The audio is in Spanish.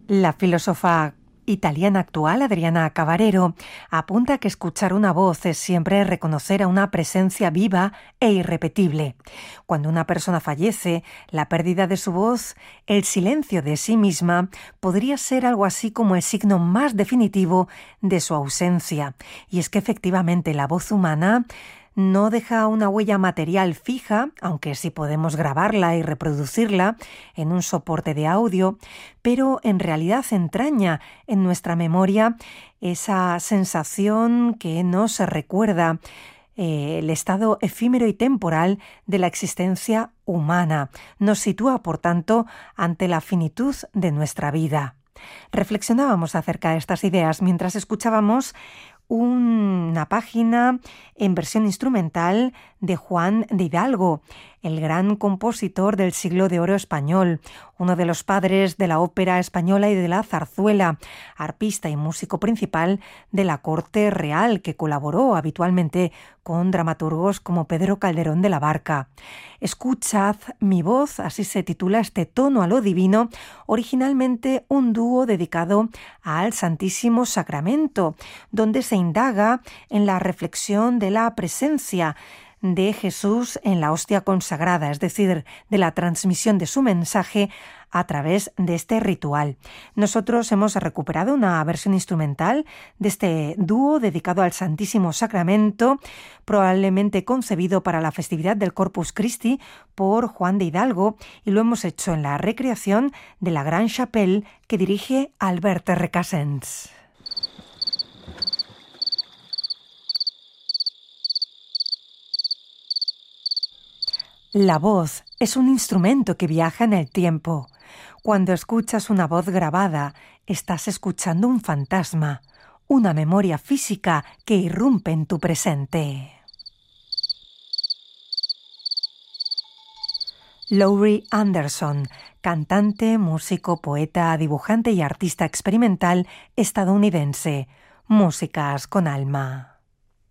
La filósofa italiana actual, Adriana Cavarero, apunta que escuchar una voz es siempre reconocer a una presencia viva e irrepetible. Cuando una persona fallece, la pérdida de su voz, el silencio de sí misma, podría ser algo así como el signo más definitivo de su ausencia. Y es que efectivamente la voz humana no deja una huella material fija, aunque sí podemos grabarla y reproducirla en un soporte de audio, pero en realidad entraña en nuestra memoria esa sensación que nos recuerda el estado efímero y temporal de la existencia humana. Nos sitúa, por tanto, ante la finitud de nuestra vida. Reflexionábamos acerca de estas ideas mientras escuchábamos una página en versión instrumental de Juan de Hidalgo, el gran compositor del siglo de oro español, uno de los padres de la ópera española y de la zarzuela, arpista y músico principal de la corte real, que colaboró habitualmente con dramaturgos como Pedro Calderón de la Barca. Escuchad mi voz, así se titula este tono a lo divino, originalmente un dúo dedicado al Santísimo Sacramento, donde se indaga en la reflexión de la presencia de Jesús en la hostia consagrada, es decir, de la transmisión de su mensaje a través de este ritual. Nosotros hemos recuperado una versión instrumental de este dúo dedicado al Santísimo Sacramento, probablemente concebido para la festividad del Corpus Christi por Juan de Hidalgo, y lo hemos hecho en la recreación de la Gran Chapelle que dirige Albert Recasens. La voz es un instrumento que viaja en el tiempo. Cuando escuchas una voz grabada, estás escuchando un fantasma, una memoria física que irrumpe en tu presente. Laurie Anderson, cantante, músico, poeta, dibujante y artista experimental estadounidense. Músicas con alma.